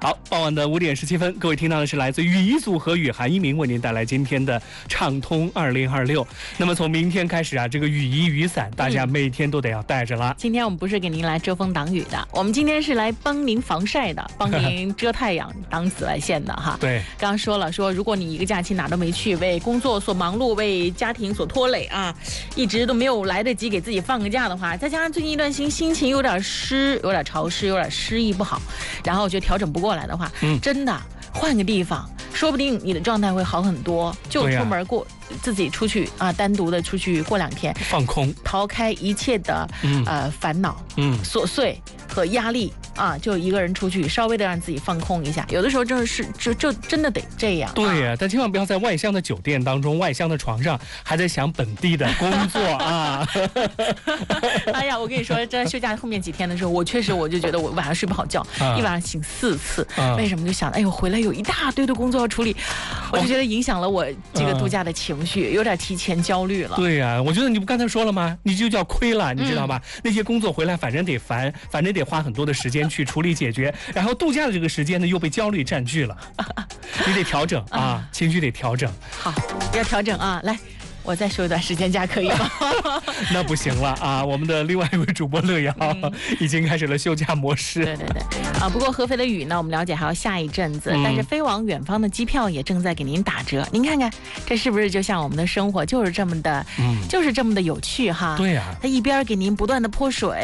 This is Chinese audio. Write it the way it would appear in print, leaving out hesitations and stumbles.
好，傍晚的5点17分，各位听到的是来自雨衣组合与韩一鸣为您带来今天的畅通2026。那么从明天开始啊，这个雨衣雨伞大家每天都得要带着啦。 今天我们不是给您来遮风挡雨的，我们今天是来帮您防晒的，帮您遮太阳、挡紫外线的哈。 对， 刚刚说了，如果你一个假期哪都没去，为工作所忙碌，为家庭所拖累啊，一直都没有来得及给自己放个假的话，再加上最近一段心情有点湿、有点潮湿、有点湿意不好，然后我觉得调整不过来的话，真的换个地方，说不定你的状态会好很多。就出门过，自己出去啊，单独的出去过2天， 放空， 逃开一切的烦恼、琐碎和压力啊，就一个人出去，稍微的让自己放空一下。有的时候就真的得这样。 对呀，但千万不要在外乡的酒店当中、外乡的床上，还在想本地的工作啊。 哎呀，我跟你说，在休假后面几天的时候，我就觉得我晚上睡不好觉，一晚上醒4次。为什么？就想，哎呦，回来有一大堆的工作要处理，我就觉得影响了我这个度假的情绪，有点提前焦虑了。 对呀，我觉得你不刚才说了吗？你就叫亏了，你知道吧？那些工作回来，反正得花很多的时间去处理解决，然后度假的这个时间呢又被焦虑占据了，你得调整啊，情绪得调整。 好，要调整啊，来。我再休一段时间假可以吗？ 那不行了啊！我们的另外一位主播乐瑶已经开始了休假模式。 对啊，不过合肥的雨呢，我们了解还要下一阵子，但是飞往远方的机票也正在给您打折。您看看，这是不是就像我们的生活就是这么的，就是这么的有趣哈？ 对呀， 它一边给您不断的泼水。